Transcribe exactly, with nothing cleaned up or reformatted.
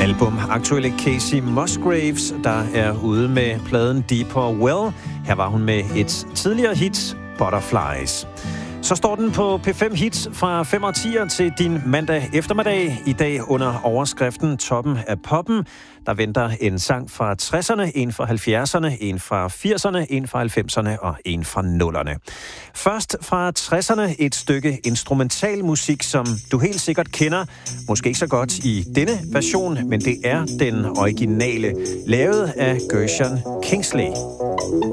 Album aktuelle Kacey Musgraves, der er ude med pladen Deeper Well. Her var hun med et tidligere hit, Butterflies. Så står den på P fem Hits fra fem og tier til din mandag eftermiddag. I dag under overskriften Toppen af poppen. Der venter en sang fra tresserne, en fra halvfjerdserne, en fra firserne, en fra halvfemserne og en fra nullerne. Først fra tresserne et stykke instrumental musik, som du helt sikkert kender. Måske ikke så godt i denne version, men det er den originale, lavet af Gershon Kingsley.